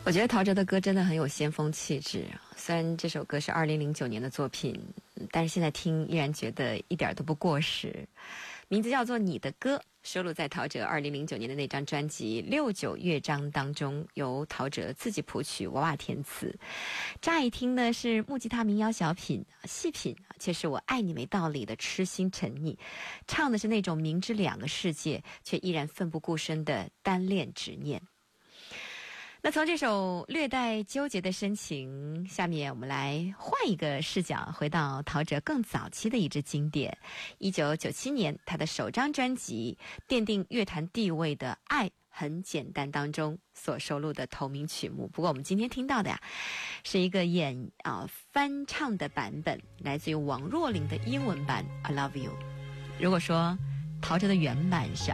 我觉得陶喆的歌真的很有先锋气质，虽然这首歌是2009年的作品，但是现在听依然觉得一点都不过时。名字叫做《你的歌》，收录在陶喆2009年的那张专辑《69乐章》当中，由陶喆自己谱曲，娃娃填词。乍一听呢是木吉他民谣小品细品，却是我爱你没道理的痴心沉溺，唱的是那种明知两个世界却依然奋不顾身的单恋执念。那从这首略带纠结的深情，下面我们来换一个视角，回到陶喆更早期的一支经典，1997年他的首张专辑奠定乐坛地位的《爱很简单》当中所收录的同名曲目。不过我们今天听到的呀，是一个翻唱的版本，来自于王若琳的英文版《I Love You》。如果说陶喆的原版是